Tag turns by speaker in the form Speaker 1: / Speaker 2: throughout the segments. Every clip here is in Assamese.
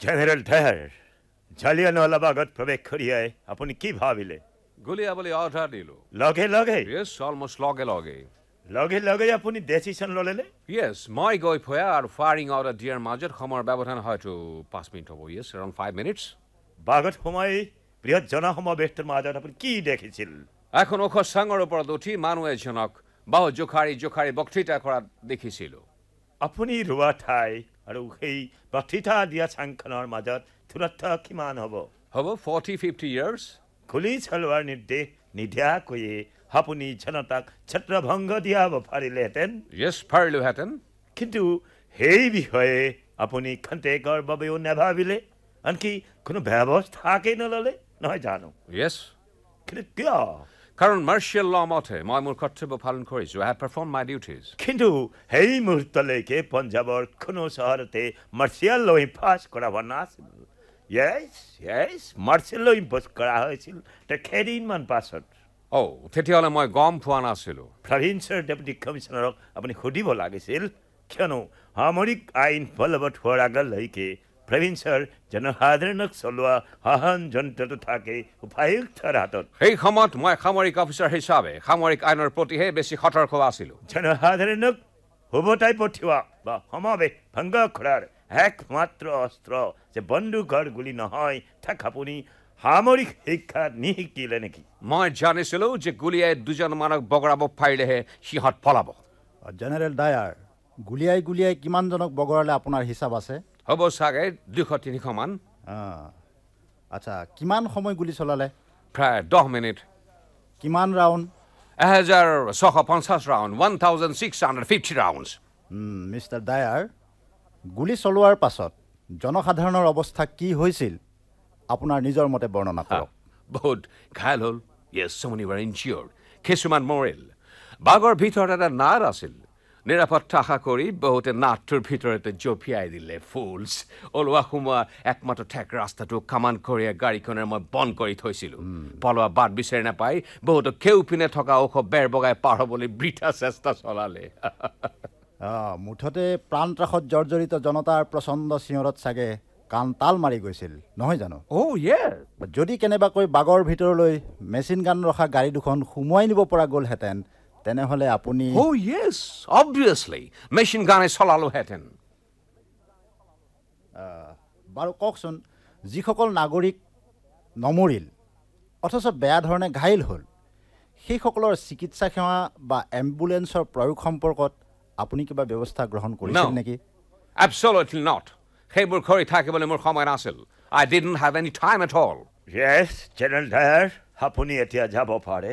Speaker 1: জেনারেল ডায়ার জালিয়ানওয়ালাবাগত প্রবেশ করিয়াই আপুনি কি ভাবিলে
Speaker 2: গুলিয়াবলে অৰ্ডাৰ দিলো
Speaker 1: লগে লগে
Speaker 2: ইয়েছ অলমোষ্ট লগে লগে
Speaker 1: লগে লগে আপুনি ডিসিশন ললে
Speaker 2: ইয়েছ মই গৈ পোৱা আৰু ফায়াৰিং অৰ্ডাৰ দিয়াৰ মাজত সময়ৰ ব্যৱধান হয়তো 5 মিনিট হ'ব ইয়েছ এৰাউণ্ড 5 মিনিটছ
Speaker 1: বাগত সময় বৃহৎ জনসমাবেশৰ মাজত আপুনি কি দেখিছিল
Speaker 2: এখন ওখ চাঙৰ ওপৰত উঠি মানুহ এজনক বাহু জোখাৰি বক্তৃতা কৰা দেখিছিলো
Speaker 1: আপুনি ৰোৱা ঠাই আৰু সেই বক্তৃতা দিয়া চাংখনৰ মাজত দূৰত্ব কিমান হ'ব
Speaker 2: 40-50 years
Speaker 1: গুলি চলোৱাৰ নিৰ্দেশ নিদিয়াকৈয়ে আপুনি জনতাক ছত্ৰভংগ দিয়াব পাৰিলেহেঁতেন
Speaker 2: ইয়েছ পাৰিলোহেঁতেন
Speaker 1: কিন্তু সেই বিষয়ে আপুনি খন্তেকৰ বাবেও নাভাবিলে আনকি কোনো ব্যৱস্থাকে নললে নহয় জানো
Speaker 2: ইয়েছ
Speaker 1: কিন্তু কিয়
Speaker 2: কাৰণ মাৰ্চিয়েল ল মতে মই মোৰ কৰ্তব্য পালন কৰিছো আই হেভ পাৰফৰ্ম মাই ডিউটিজ
Speaker 1: কিন্তু সেই মুহূৰ্তলৈকে পঞ্জাবৰ কোনো চহৰতে মাৰ্চিয়েল ল ইম্প'জ কৰা হোৱা নাছিল য়েছ মাৰ্চিয়েল ল ইম্প'জ কৰা হৈছিল কেইদিনমান পাছত
Speaker 2: তেতিয়াহ'লে মই গম পোৱা নাছিলো
Speaker 1: প্ৰভিন্সৰ ডেপুটি কমিশ্যনাৰক আপুনি সুধিব লাগিছিল কিয়নো সামৰিক আইন বলবৎ হোৱাৰ আগলৈকে প্ৰভিন্সৰ জনসাধাৰণক চলোৱা শাসন যন্ত্ৰটো থাকে উপায়ুক্তৰ হাতত
Speaker 2: সেই সময়ত মই সামৰিক অফিচাৰ হিচাপে সামৰিক আইনৰ প্ৰতিহে বেছি সতৰ্ক আছিলো
Speaker 1: জনসাধাৰণক উভতাই পঠিওৱা বা সমাৱেশ ভংগ কৰাৰ একমাত্ৰ অস্ত্ৰ যে বন্দুকৰ গুলি নহয় তাক আপুনি সামৰিক শিক্ষা নিশিকিলে নেকি
Speaker 2: মই জানিছিলো যে গুলিয়াই দুজন মানুহক বগৰাব পাৰিলেহে সিহঁত পলাব
Speaker 3: জেনেৰেল ডায়াৰ গুলিয়াই কিমানজনক বগৰালে আপোনাৰ হিচাপ আছে
Speaker 2: হ'ব চাগে 200-300 মান
Speaker 3: আচ্ছা কিমান সময় গুলি চলালে
Speaker 2: প্ৰায় 10 মিনিট
Speaker 3: কিমান round
Speaker 2: 1650 round 1650 rounds
Speaker 3: mister Dyer গুলি চলোৱাৰ পাছত জনসাধাৰণৰ অৱস্থা কি হৈছিল আপোনাৰ নিজৰ মতে বৰ্ণনা কৰক
Speaker 2: বহুত ঘাইল হ'ল yes so many were injured কিছুমান মৰিল বাগৰ ভিতৰত এটা নাট আছিল নিৰাপত্তা আশা কৰি বহুতে নাটটোৰ ভিতৰতে জঁপিয়াই দিলে ফুলছ ওলোৱা সোমোৱা একমাত্ৰ ঠেক ৰাস্তাটো কামান কৰি গাড়ীখনে মই বন্ধ কৰি থৈছিলো পলোৱা বাট বিচাৰি নাপাই বহুতো কেউপিনে থকা ওখ বেৰ বগাই পাৰ হ'বলৈ বৃথা চেষ্টা চলালে
Speaker 3: মুঠতে প্ৰাণত্ৰাসত জৰ্জৰিত জনতাৰ প্ৰচণ্ড চিঞৰত চাগে কাণ তাল মাৰি গৈছিল নহয় জানো যদি কেনেবাকৈ বাগৰ ভিতৰলৈ মেচিন গান ৰখা গাড়ী দুখন সুমুৱাই নিব পৰা গ'লহেঁতেন তেনেহ'লে আপুনি
Speaker 2: অবভিয়াছলি মেচিন গানে চলালোহেঁতেন
Speaker 3: বাৰু কওকচোন যিসকল নাগৰিক নমৰিল অথচ বেয়া ধৰণে ঘাইল হ'ল সেইসকলৰ চিকিৎসা সেৱা বা এম্বুলেন্সৰ প্ৰয়োগ সম্পৰ্কত আপুনি কিবা ব্যৱস্থা গ্ৰহণ কৰিছিল নেকি
Speaker 2: Absolutely not. সেইবোৰ কৰি থাকিবলৈ মোৰ সময় নাছিল I didn't have any time at all.
Speaker 1: Yes, General Dyer, আপুনি এতিয়া যাব পাৰে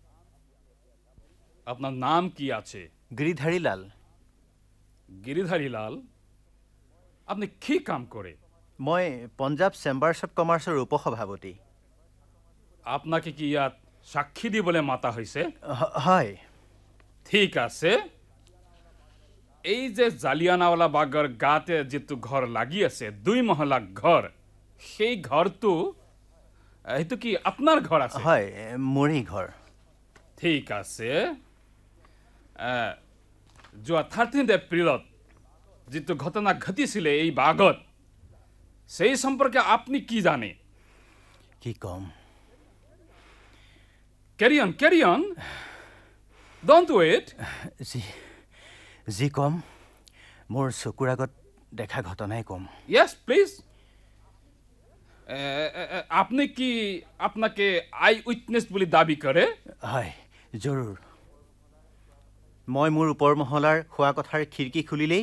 Speaker 4: আপনার নাম কি আছে
Speaker 5: গিরিধারী লাল
Speaker 4: গিরিধারী লাল আপনি কি কাম করে
Speaker 5: মই পঞ্জাব চেম্বাৰ্ছ অফ কমাৰ্চৰ উপসভাপতি
Speaker 4: আপনাকে কি ইয়াত সাক্ষী দিবলৈ মাতা হৈছে
Speaker 5: হয়
Speaker 4: ঠিক আছে এই যে জালিয়ানাৱালা বাগৰ গাতে যেটো ঘৰ লাগি আছে 2 মহলা ঘৰ সেই ঘৰটো এইটো কি আপোনাৰ ঘৰ আছে
Speaker 5: হয় মোৰেই ঘৰ
Speaker 4: ঠিক আছে যোৱা 13 এপ্ৰিলত যেটো ঘটনা ঘটিছিলে এই বাগত সেই সম্পৰ্কে আপনি কি জানে
Speaker 5: কি কম
Speaker 4: carry on don't wait
Speaker 5: G কম মোৰ চকুৰ আগত দেখা ঘটনাই কম
Speaker 4: yes please আপনি কি আপনাকে আই উইটনেস বুলি দাবী কৰে
Speaker 5: হয় জৰুৰ মই মোৰ ওপৰ মহলাৰ খোৱা কথাৰ খিৰিকী খুলিলেই